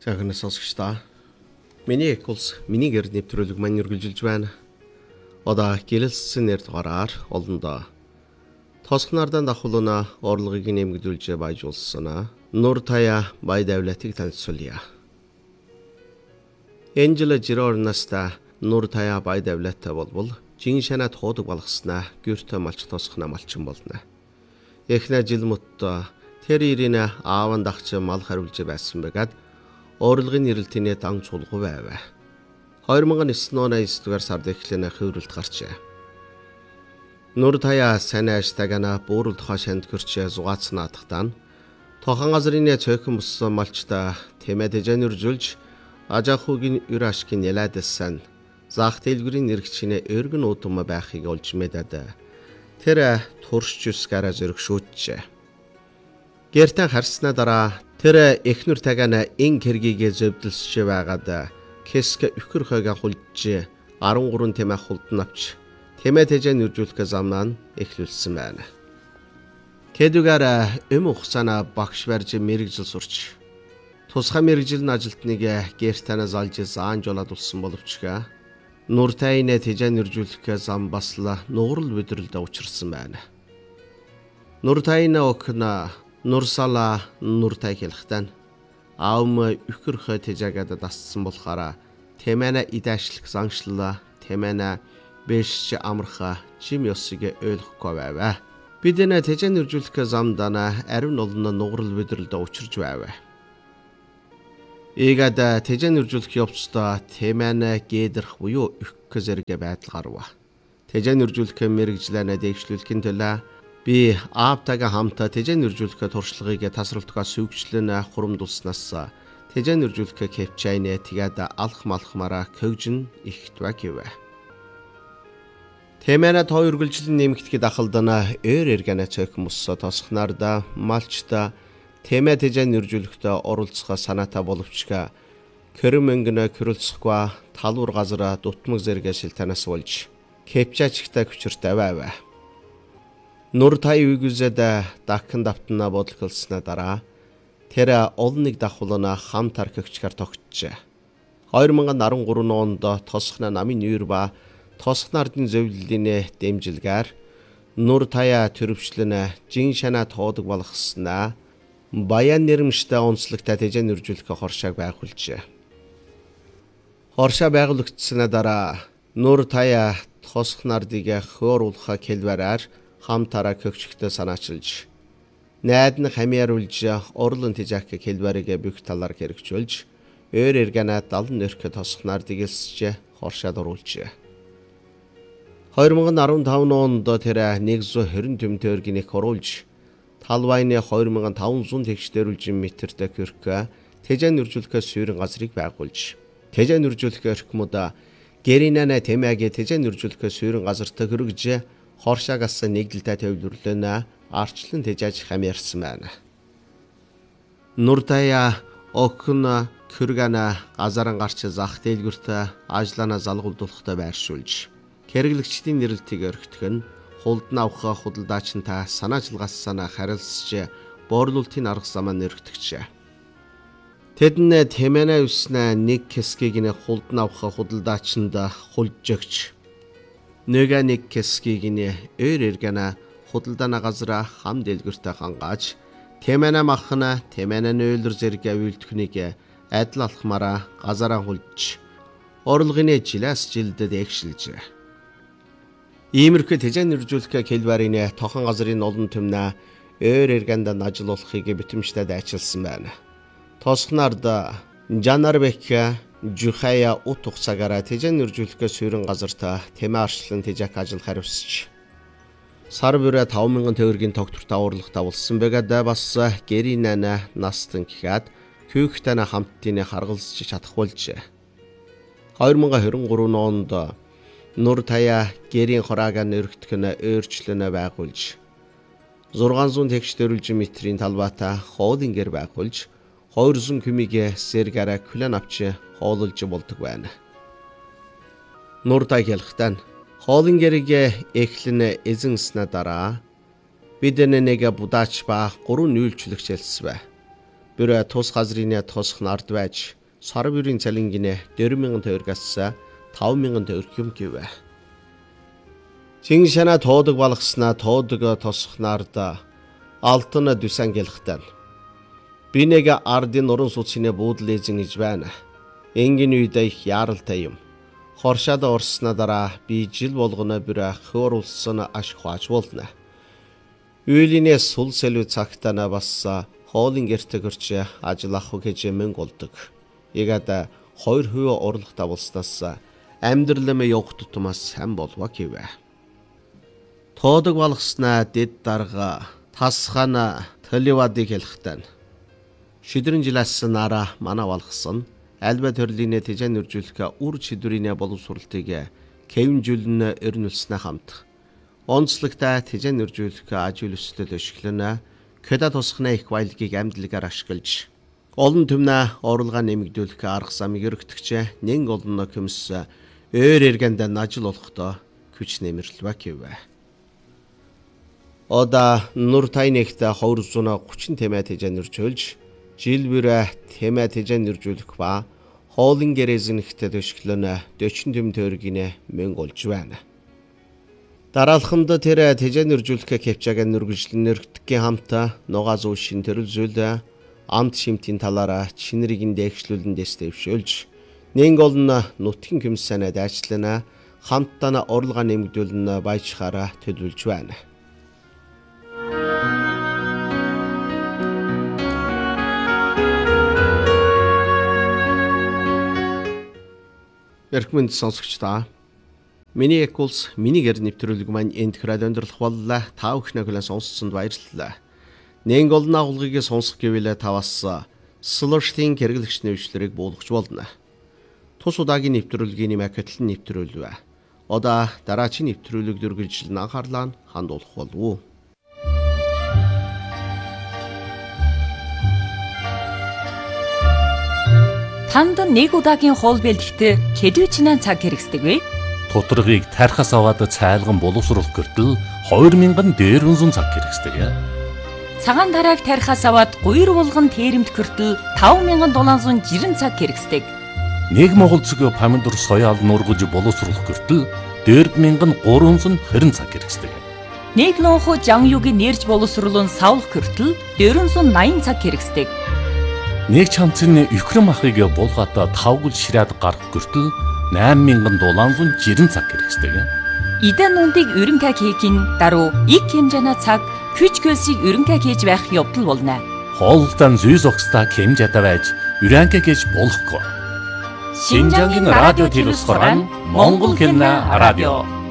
Цагнаас сонсогчдоо миний эколс миний гэр нэвтрүүлэг маань үргэлжилж байна. Одоо гэрэлсэн нэр дугаараар олондоо тосгонардан давхуулна орлогыг нэмэгдүүлж баяжуулсан Нур Тая бай давлатыг танилцуулъя. Энжела Жирорнаста Нур Тая бай давлатаа болбол жиншанаа туудаг болгоснаа гүртэ малч тосгоноо малчин болно. Эхнэ жил мөттө тэр ирийн ааван дахч мал хариулж байсан бэгад орлогын нэрэлтийн дан цулгуу байв. 2009 оны 9-р сард эхлэн хөврөлт гарчээ. Нур Тая сайн аштагана бууруулд хашаанд гэрч зугаацнаадахтаа тохон газрын цөөхөн буссан малчта тэмээд жаниржулж ажахугийн үрашкин ялаадсан заах дэлгүрийн нэргчнээ өргөн удам байхыг олж мэдээд тэр турш жүсгаараа зөргшүүчээ. Гэртэн харснаа дараа тэр эхнэр тагана ин хэргийг зөвдөлсөж байгаад кэск өхөр хойгоо хулж 13 тэмээ хулдан авч тэмээ тэжэн үржүүлэх замнаа эхлүүлсэн байна. Кэдүгара хугацаана багш барьж мэрэгжил сурч тусгай мэрэгжилний ажилтныг гэртэнэ залж заанжуулаад улсан боловч Нур Таяны тэжэн үржүүлэх зам басла нуурал бүдрэлд учирсан байна. Нур Таяны окна Нурсала Нур Тай хэлэхтэн аавм өхөрхө тэжээгээд дассан болохоор тэмээнэ идэшлэх заншлаа тэмээнэ бэшч амарха чим ёсыг ойлгохгүй байв. Бидэнэ тэжээн үржүүлэх замдана ариун олон нуурал бүдрэлд учирж байв. Ийгад тэжээн үржүүлэх явцдаа тэмээнэ гээдэрх буюу өгөх зэрэг байдал гарва. Тэжээн үржүүлэх мэрэгжлэнэ дэвшлүүлэхийн төлөө би аавтайгаа хамтаа тэжээн үржүүлэх туршлагыг тасралтгаа сүйгчлэн хурамдуулснаас тэжээн үржүүлэх кэпчайнэ тэгээд алх малхмаараа көгжин ихтвэ гэвэ. Тэмээнэ тоо үргэлжлэн нэмэгдэхэд ахалдана ээр эргэнэ цөөхөн мөссө тосхнаарда малчта тэмээ тэжээн үржүүлэхдээ оролцохоо санаатай боловчга кэрмэнгнэ кэрэлцэхгүй талуур газар дутмаг зэрэг шилтанаас болж кэпчачгтай хүчртэй байв. Нур Тай үгүзэд дахин давтана бодлголснаа дараа тэр олныг давхуулна хам тархигчгаар тогтжээ. 2013 онд тосхна намын нүүр ба тосхнардын зөвлөлийн дэмжилгээр Нур Тая төрөвчлэн жиншанаа туудаг болгоснаа баян нэрмжтэй онцлогтой тэжээн үржүүлэх хоршааг байгуулжээ. Хоршаа байгуулагдсанаа дараа Нур Тая тосхнардыг хөөруулах хэлбэрээр хамтараа көгчгтө санаачилж найд нь хамиаруулж орлон тэжээх хэлбэрийг бүх талаар хэрэгжүүлж өөр эргэнэ 70 нэрх тосхнаар дэгэлсэж хоршаад оруулжээ. 2015 онд тэр 120 төмтөргнийг оруулж талбайны 2500 тэгшдэрүүлж метртэй кирк тэжээн үржүүлэх суурин газрыг байгуулж тэжээн үржүүлэх эрхмүүд гэринэнэ тэмээгээ тэжээн үржүүлэх суурин газарт хөргөж хоршаагаас нэгдэлтэй төвлөрлөнө арчлан тэжээж хамаарсан байна. Нур Тая окна кыргана газаран гарч зах дэлгүрт ажлаана залгуулдуулахтай байршуулж хэрэглэгчдийн нэрэлтийг өргөтгөх нь хулдан авах худалдаачинтай санаачилгаасаа харилцаж боорлуулалтын арга замаа нэрвэгдэжээ. Тэднээ тэмээнэ үснэ нэг кэскийг нь хулдан авах худалдаачинд хулж өгч нэг кэскийг нь өөр эргэнэ худалдааны газар хам дэлгүртээ хангааж тэмээнэ махна тэмээнэ нөөлөр зэрэг авилтхнийг адил алхмаараа газараа хулж орлогын жилээс жилдэд эгшилжээ. Иймэрхүү тэжээн үржүүлэх хэлбэрийн тохон газрын олон төмнө өөр эргэнд ажиллуулахыг битэмжтэй дайчилсан байна. Тосхнард Жанарбек Жухая утх цагаараа тэжээн үржүүлэх суурин газарт тэмээ арчлан тэжээх ажил хариуцж сар бүрэ 5000 төгрөгийн тогтвортой урлагтай болсон бэгад бас гэринэнэ настан гэхэд күйхтэн хамтдын харгалзаж чадах болжээ. 2023 онд Нур Тая гэрийн хороог нэрвэгдэх нь өөрчлөнө байгуулж 600 тэгшдэрүүлж метрийн талбайтай хоолын гэр байгуулж 200 км сэргаараа күлэн авч хоололж болдог байна. Нур Тай хэлэхдээ хоолын гэрийг эхлэн эзэнснэ дараа бид нэг будаач ба 3 нүүлчлэгч хэлсвэ. Бүрэ тус газрын тосх нард байж сар бүрийн цалингинэ 4000 төгрөгөөс 5000 төгрөг юм гэвэ. Чингишана тоодог балгаснаа тоодог тосх нард алтын дүсэн гэлхтэн. Би нэг ардын уран сүцгний буудлын эзэн гэж байна. Энгийн үедээ их яаралтай юм. Хоршаад орсноо дараа би жил болгоно бүрэ хөр улсын ашиг хувааж болно. Үйлинээс сул сэлүү цагтана бас хоолын гэрте гэрч ажиллах гэж мөнгө олдог. Ягад 2% орлоготой болсноос амьдралмаа явах тутмаас сайн болва гэвэ. Тоодог балгаснаа дэд дарга тасхана төлөвадыг хэлхтэн. Шидрэн жилээс нараа мана балгасан альба төрлийн тэжэн үржүүлэх үр шидрийн боловсролтыг кэвнжүүлнэ эрнүүлснэ хамт. Онцлогтой тэжэн үржүүлэх ажил өсөлтөд ашиглана кэда тусхны их баялагийг амьдлагаар ашиглаж олон түмнэ орлогоо нэмэгдүүлэх арга замыг өргөтгч нэн олно көмс өөр эргэнд ажил олохдоо күч нэмэрлэвэ гэвэ. Ода нур тайнэгт 230 тэмээ тэжэн үржүүлж жил бүрэ тэмээ тэжэн үржүүлэх ба хоолын гэрээзэнхтэй төшгөлөнө 40 тэм төгрөгийн мөнгө олж байна. Дараалханд тэр тэжэн үржүүлэх кэвчааг нүргэжлэнэрэгдэхийн хамт нугаа зүү шин төрөлзүүл амт шимтийн талаараа чинэрийг дэвшлүүлэн дэвшүүлж нэн олон нутгийн комиссанаа дайчлана хамтдаа орлогоо нэмэгдүүлэн баяжхаараа төлөвлөж байна. Эрхмэнд сонсогчдаа миний экулс миний гэр нэвтрүүлэг маань энд хэрэг өндөрлөх боллоо. Та бүхнээ хүлээн сонссонд баярлалаа. Нэн голны агуулгыг сонсох гэвэл таваас слоштын хэрэглэгч нэвшлэрийг буулгаж болно. Тус удаагийн нэвтрүүлгийн макетлэн нэвтрүүлвэ. Одоо дараагийн нэвтрүүлэг дүргэлжлэн анхаарлаа хандуулах болов. Танд нэг удаагийн хоол бэлтгэхдээ хэдвэчнээ цаг хэрэгсдэг вэ? Тутрагыг тархас аваад цайлган боловсруулах гэртэл 2000 дээрвэнсэн цаг хэрэгсдэг. Цагаан тарааг тархас аваад гуйр булган тэрэмт гэртэл 5760 цаг хэрэгсдэг. Нэг монгол цэг помидор соёал нургаж боловсруулах гэртэл 4320 цаг хэрэгсдэг. Нэг нууху жан югийн нэрж боловсруулан савлах гэртэл 480 цаг хэрэгсдэг. Нэг чамцны Украин махыг булгаад 5 гүл ширээд гарах гэртэл 8760 цаг хэрэгсдэг. Идэн нүндийг өрөнгө хийхин даруй их хэмжээний цаг хүч хөлсийг өрөнгө хийж байх явдал болно. Хоолтон зүй зогсдаа хэмжээтэй байж өрөнгө хийж болохгүй. Шинжангийн радио телевизээр Монгол хэлний радио